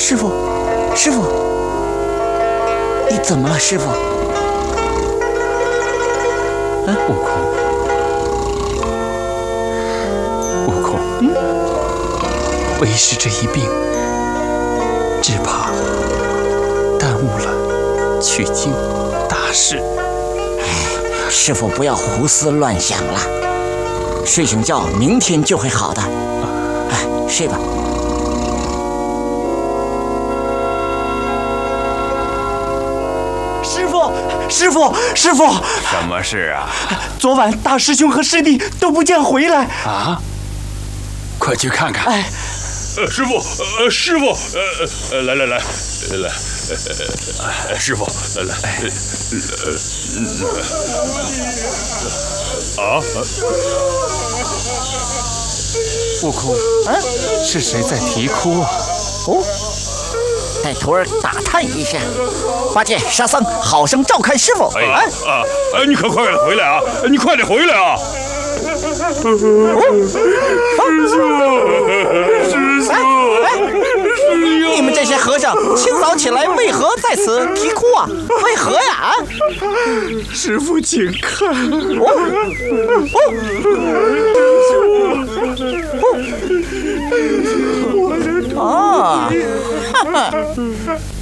师傅，师傅，你怎么了，师傅？ 悟空，悟空，为师这一病，只怕耽误了取经大事。 师傅不要胡思乱想了，睡醒觉，明天就会好的。睡吧。师傅，师傅！ 什么事啊？ 昨晚大师兄和师弟都不见回来啊！快去看看。 师傅，师傅，来，师傅，来， 悟空，是谁在啼哭啊？ 哦。带徒儿打探一下，八戒、沙僧，好生照看师傅。 你可快点回来啊！你快点回来啊！ 你们这些和尚，清早起来为何在此啼哭啊？为何呀？ 师父，请看。 哈哈。